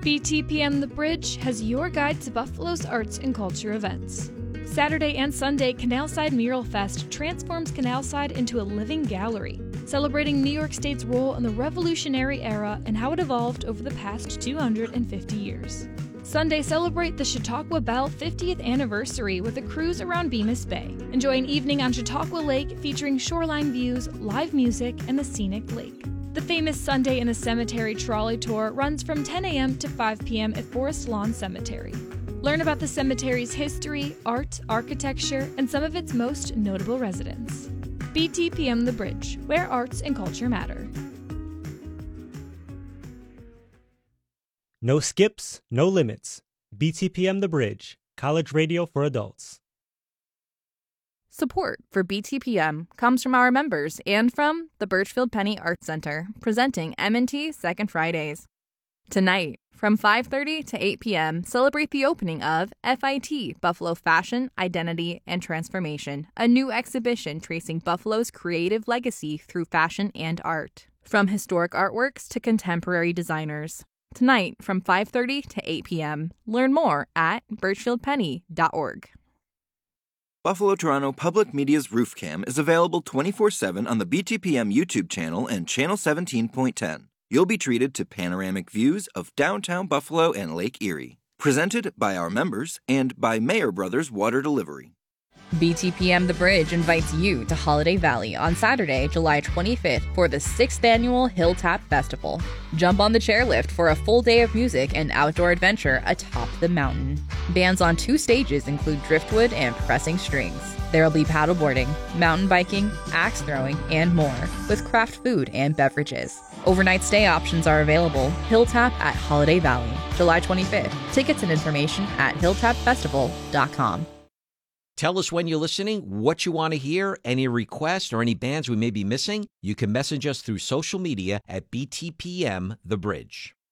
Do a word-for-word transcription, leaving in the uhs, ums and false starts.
B T P M The Bridge has your guide to Buffalo's arts and culture events. Saturday and Sunday, Canalside Mural Fest transforms Canalside into a living gallery, celebrating New York State's role in the Revolutionary Era and how it evolved over the past two hundred fifty years. Sunday, celebrate the Chautauqua Belle fiftieth anniversary with a cruise around Bemis Bay. Enjoy an evening on Chautauqua Lake featuring shoreline views, live music, and the scenic lake. The famous Sunday in the Cemetery trolley tour runs from ten a.m. to five p.m. at Forest Lawn Cemetery. Learn about the cemetery's history, art, architecture, and some of its most notable residents. B T P M The Bridge, where arts and culture matter. No skips, no limits. B T P M The Bridge, college radio for adults. Support for B T P M comes from our members and from the Birchfield Penny Arts Center, presenting M and T Second Fridays. Tonight, from five thirty to eight p.m., celebrate the opening of F I T, Buffalo Fashion, Identity, and Transformation, a new exhibition tracing Buffalo's creative legacy through fashion and art. From historic artworks to contemporary designers. Tonight, from five thirty to eight p.m., learn more at birchfield penny dot org. Buffalo Toronto Public Media's Roof Cam is available twenty-four seven on the B T P M YouTube channel and Channel seventeen point ten. You'll be treated to panoramic views of downtown Buffalo and Lake Erie. Presented by our members and by Mayer Brothers Water Delivery. B T P M The Bridge invites you to Holiday Valley on Saturday, July twenty-fifth for the sixth Annual Hilltop Festival. Jump on the chairlift for a full day of music and outdoor adventure atop the mountain. Bands on two stages include Driftwood and Pressing Strings. There will be paddleboarding, mountain biking, axe throwing, and more, with craft food and beverages. Overnight stay options are available. Hilltop at Holiday Valley, July twenty-fifth. Tickets and information at hilltop festival dot com. Tell us when you're listening, what you want to hear, any requests or any bands we may be missing. You can message us through social media at B T P M The Bridge.